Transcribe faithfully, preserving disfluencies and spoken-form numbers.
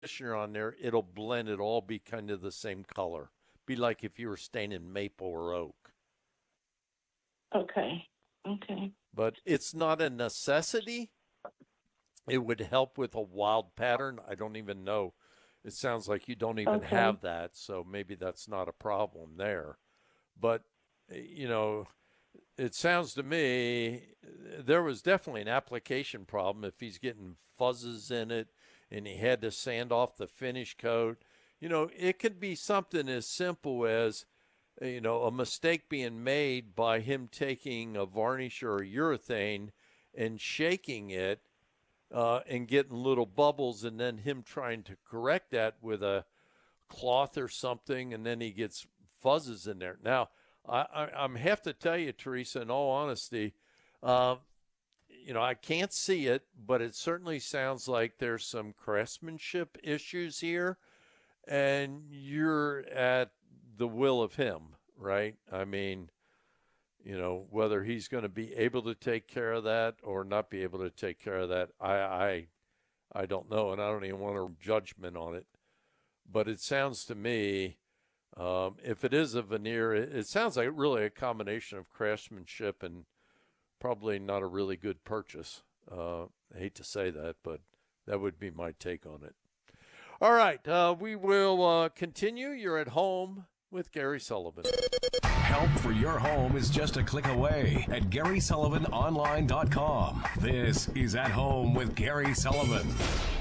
conditioner on there, it'll blend it all, be kind of the same color. Be like if you were staining maple or oak. Okay. Okay. But it's not a necessity. It would help with a wild pattern. I don't even know. It sounds like you don't even Okay. have that, so maybe that's not a problem there. But, you know, it sounds to me there was definitely an application problem if he's getting fuzzes in it and he had to sand off the finish coat. You know, it could be something as simple as, you know, a mistake being made by him taking a varnish or a urethane and shaking it uh, and getting little bubbles, and then him trying to correct that with a cloth or something, and then he gets fuzzes in there. Now, I, I, I'm have to tell you, Teresa, in all honesty, uh, you know, I can't see it, but it certainly sounds like there's some craftsmanship issues here, and you're at the will of him, right? I mean, you know, whether he's going to be able to take care of that or not be able to take care of that, I, I, I don't know, and I don't even want a judgment on it. But it sounds to me, um, if it is a veneer, it, it sounds like really a combination of craftsmanship and probably not a really good purchase. Uh, I hate to say that, but that would be my take on it. All right, uh, we will uh, continue. You're at home with Gary Sullivan. Help for your home is just a click away at Gary Sullivan Online dot com. This is At Home with Gary Sullivan.